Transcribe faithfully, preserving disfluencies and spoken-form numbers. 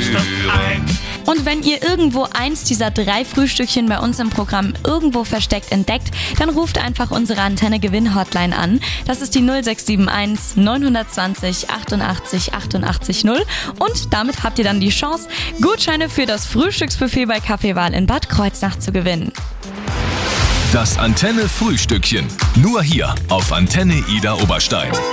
ein. Und wenn ihr irgendwo eins dieser drei Frühstückchen bei uns im Programm irgendwo versteckt entdeckt, dann ruft einfach unsere Antenne-Gewinn-Hotline an. Das ist die null sechs sieben eins neun zwei null achtundachtzig achtundachtzig null. Und damit habt ihr dann die Chance, Gutscheine für das Frühstücksbuffet bei Kaffeewahl in Bad Kreuznach zu gewinnen. Das Antenne-Frühstückchen. Nur hier auf Antenne Ida Oberstein.